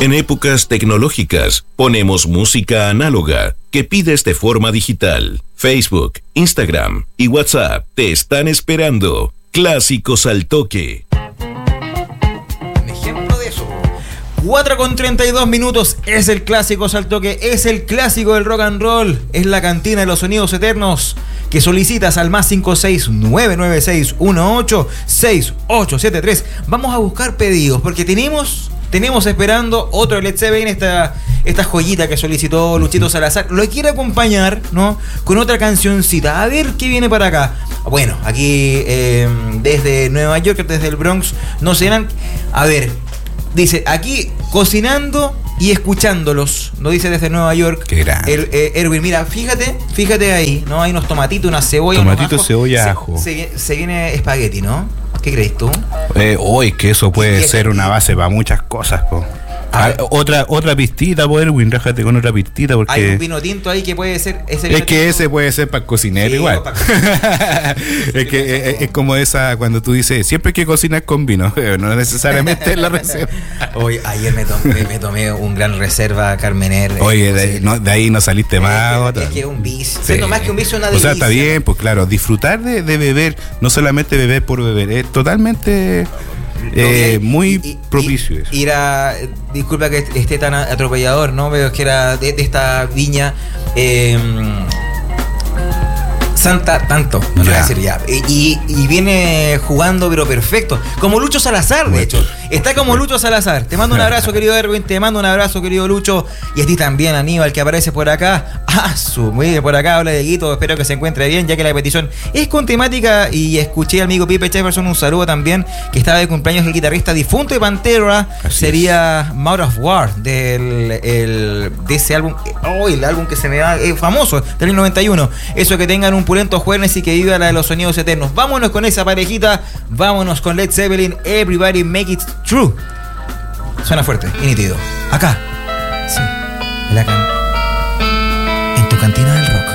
En épocas tecnológicas, ponemos música análoga que pides de forma digital. Facebook, Instagram y WhatsApp te están esperando. Clásicos al toque. Un ejemplo de eso. 4:32 es el Clásicos al toque, es el clásico del rock and roll, es la cantina de los sonidos eternos que solicitas al más 56996186873. Vamos a buscar pedidos porque tenemos esperando otro Led Zeppelin, esta joyita que solicitó Luchito Salazar. Lo quiere acompañar, ¿no?, con otra cancioncita. A ver qué viene para acá. Bueno, aquí desde Nueva York, desde el Bronx, no serán. A ver, dice aquí cocinando y escuchándolos. Nos dice desde Nueva York. Qué grande. Erwin, mira, fíjate ahí, ¿no? Hay unos tomatitos, una cebolla. Tomatito, cebolla, ajo. Se viene espagueti, ¿no? ¿Qué crees tú? Es que eso puede ser una base para muchas cosas, po. Otra pistita, Erwin, rájate con otra pistita porque hay un vino tinto ahí que puede ser ese puede ser para cocinero, sí, igual. Es que es como esa cuando tú dices siempre hay que cocinar con vino, pero no necesariamente es la receta. Hoy ayer me tomé un gran reserva Carmener. Oye, de ahí no saliste más. Es que es un vicio. Sí. Más que un vicio, una delicia. O sea, está bien, ¿no? pues claro, disfrutar de beber, no solamente beber por beber, es totalmente muy propicio eso. Disculpa que esté tan atropellador, ¿no? Pero es que era de esta viña Santa Tanto, no voy a decir ya. Y viene jugando, pero perfecto. Como Lucho Salazar, de hecho. Está como Lucho Salazar. Te mando un abrazo, querido Erwin. Te mando un abrazo, querido Lucho. Y a ti también, Aníbal, que aparece por acá. Por acá habla de Guito. Espero que se encuentre bien, ya que la petición es con temática. Y escuché al amigo Pipe Jefferson, un saludo también, que estaba de cumpleaños el guitarrista difunto de Pantera. Así sería es. Mouth of War, de ese álbum. El álbum que se me da famoso, del 91. Eso, que tengan un pulento jueves y que viva la de los sonidos eternos. Vámonos con esa parejita. Vámonos con Led Zeppelin, Everybody Make It True. Suena fuerte y nítido. Acá. Sí. En tu cantina.